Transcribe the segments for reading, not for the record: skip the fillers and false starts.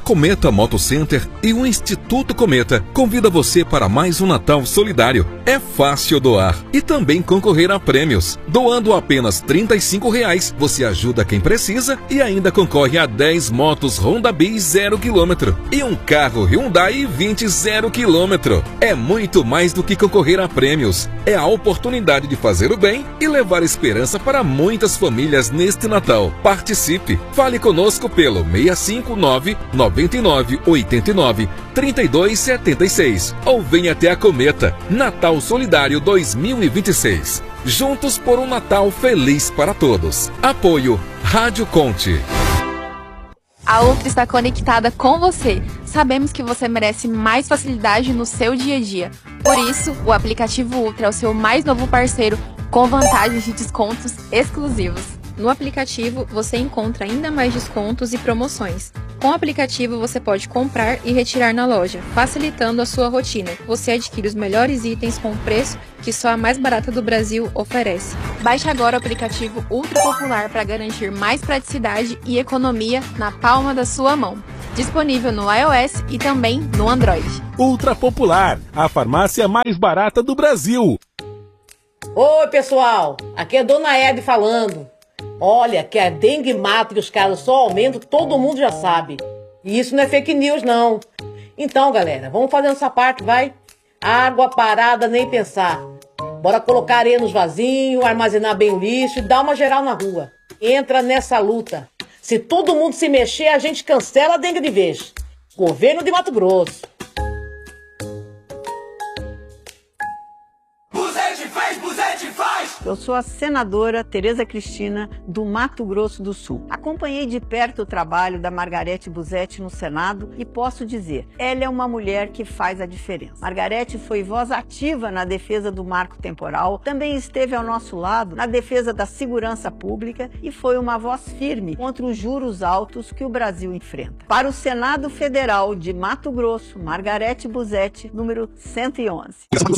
Cometa Moto Center e o Instituto Cometa convida você para mais um Natal solidário. É fácil doar e também concorrer a prêmios. Doando apenas R$ 35, você ajuda quem precisa e ainda concorre a 10 motos Honda Bis 0 km e um carro Hyundai i20 0 km. É muito mais do que concorrer a prêmios. É a oportunidade de fazer o bem e levar esperança para muitas famílias neste Natal. Participe! Fale conosco pelo 659 99 89 32 76 ou venha até a Cometa. Natal Solidário 2026. Juntos por um Natal feliz para todos. Apoio Rádio Conte. A Ultra está conectada com você. Sabemos que você merece mais facilidade no seu dia a dia. Por isso, o aplicativo Ultra é o seu mais novo parceiro com vantagens de descontos exclusivos. No aplicativo, você encontra ainda mais descontos e promoções. Com o aplicativo, você pode comprar e retirar na loja, facilitando a sua rotina. Você adquire os melhores itens com preço que só a mais barata do Brasil oferece. Baixe agora o aplicativo Ultra Popular para garantir mais praticidade e economia na palma da sua mão. Disponível no iOS e também no Android. Ultra Popular, a farmácia mais barata do Brasil. Oi, pessoal, aqui é Dona Ed falando. Olha, que a dengue mata e os casos só aumentam, todo mundo já sabe. E isso não é fake news, não. Então, galera, vamos fazer essa parte, vai? Água parada, nem pensar. Bora colocar areia nos vasinhos, armazenar bem o lixo e dar uma geral na rua. Entra nessa luta. Se todo mundo se mexer, a gente cancela a dengue de vez. Governo de Mato Grosso. Eu sou a senadora Tereza Cristina, do Mato Grosso do Sul. Acompanhei de perto o trabalho da Margarete Busetti no Senado e posso dizer, ela é uma mulher que faz a diferença. Margarete foi voz ativa na defesa do marco temporal, também esteve ao nosso lado na defesa da segurança pública e foi uma voz firme contra os juros altos que o Brasil enfrenta. Para o Senado Federal de Mato Grosso, Margarete Busetti, número 111.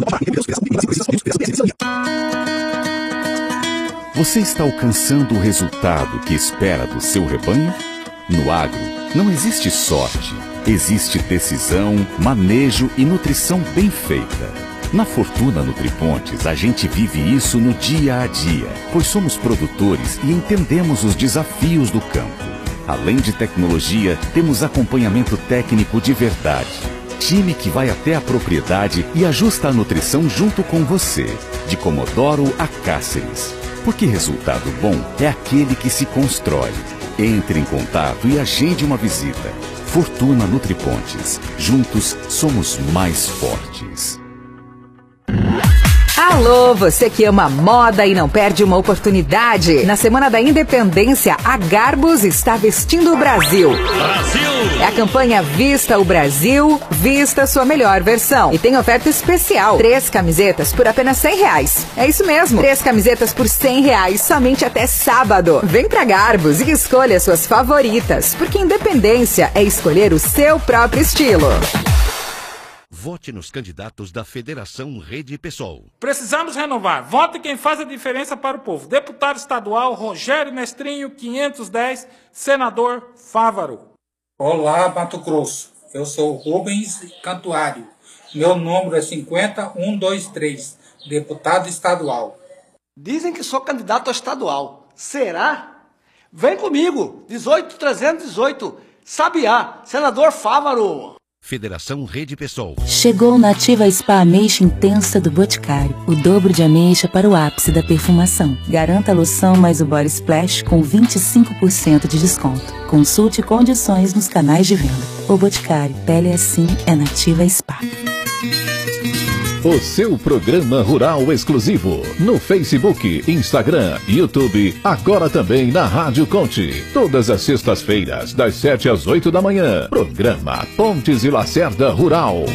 Você está alcançando o resultado que espera do seu rebanho? No agro, não existe sorte, existe decisão, manejo e nutrição bem feita. Na Fortuna Nutripontes, a gente vive isso no dia a dia, pois somos produtores e entendemos os desafios do campo. Além de tecnologia, temos acompanhamento técnico de verdade. Time que vai até a propriedade e ajusta a nutrição junto com você, de Comodoro a Cáceres. Porque resultado bom é aquele que se constrói. Entre em contato e agende uma visita. Fortuna Nutripontes. Juntos somos mais fortes. Alô, você que ama moda e não perde uma oportunidade. Na Semana da Independência, a Garbus está vestindo o Brasil. É a campanha Vista o Brasil, vista sua melhor versão. E tem oferta especial. 3 camisetas por apenas R$100. É isso mesmo, 3 camisetas por R$100, somente até sábado. Vem pra Garbus e escolha suas favoritas, porque independência é escolher o seu próprio estilo. Vote nos candidatos da Federação Rede PSOL. Precisamos renovar. Vote quem faz a diferença para o povo. Deputado estadual Rogério Mestrinho, 510, senador Fávaro. Olá, Mato Grosso. Eu sou Rubens Cantuário. Meu número é 50123, deputado estadual. Dizem que sou candidato a estadual. Será? Vem comigo, 18318, Sabiá, senador Fávaro. Federação Rede PSOL. Chegou na Ativa Spa Ameixa Intensa do Boticário. O dobro de ameixa para o ápice da perfumação. Garanta a loção mais o body splash com 25% de desconto. Consulte condições nos canais de venda. O Boticário, pele assim é na Ativa Spa. O seu programa rural exclusivo no Facebook, Instagram, YouTube, agora também na Rádio Conte. Todas as sextas-feiras, das 7 às 8 da manhã. Programa Pontes e Lacerda Rural.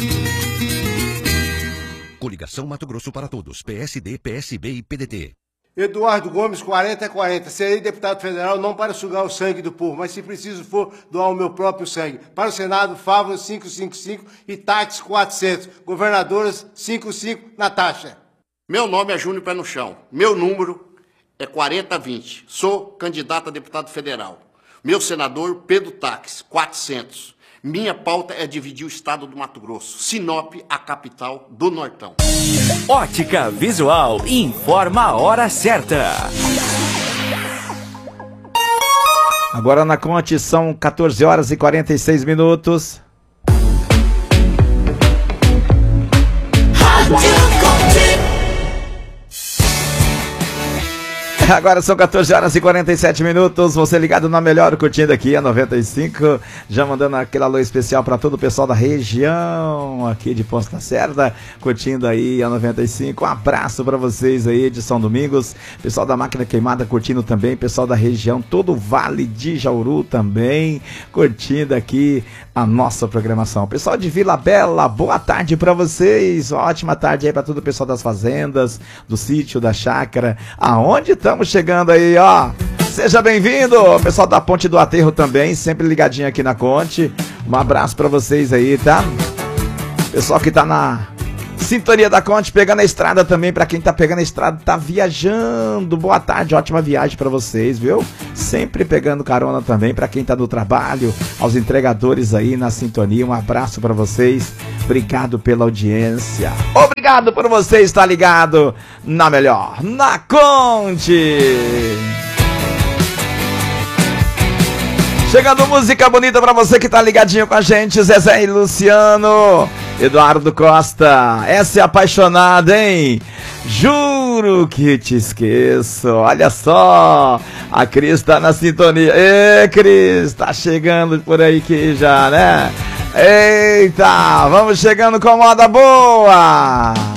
Coligação Mato Grosso para Todos, PSD, PSB e PDT. Eduardo Gomes, 4040. Serei deputado federal não para sugar o sangue do povo, mas se preciso for doar o meu próprio sangue. Para o Senado, Fávaro 555 e táxi 400. Governadoras 55, Natasha. Meu nome é Júnior Pé no Chão. Meu número é 4020. Sou candidato a deputado federal. Meu senador, Pedro Taques, 400. Minha pauta é dividir o estado do Mato Grosso. Sinop, a capital do Nortão. Ótica Visual informa a hora certa. Agora na Conte são 14 horas e 46 minutos. Agora são 14 horas e 47 minutos, você ligado na melhor, curtindo aqui a 95, já mandando aquele alô especial para todo o pessoal da região aqui de Ponta Lacerda, curtindo aí a 95, um abraço para vocês aí de São Domingos, pessoal da Máquina Queimada curtindo também, pessoal da região, todo o Vale de Jauru também, curtindo aqui a nossa programação. Pessoal de Vila Bela, boa tarde para vocês, ótima tarde aí para todo o pessoal das fazendas, do sítio, da chácara, aonde estamos chegando aí, ó. Seja bem-vindo, pessoal da Ponte do Aterro também, sempre ligadinho aqui na Conte. Um abraço pra vocês aí, tá? Pessoal que tá na sintonia da Conte, pegando a estrada também, pra quem tá pegando a estrada, tá viajando. Boa tarde, ótima viagem pra vocês, viu? Sempre pegando carona também pra quem tá do trabalho, aos entregadores aí na sintonia. Um abraço pra vocês. Obrigado pela audiência. Obrigado por você estar ligado na melhor, na Conte. Chegando música bonita pra você que tá ligadinho com a gente, Zezé e Luciano, Eduardo Costa, essa é apaixonada, hein? Juro que te esqueço. Olha só, a Cris tá na sintonia. Ê, Cris, tá chegando por aí que já, né? Eita, vamos chegando com moda boa.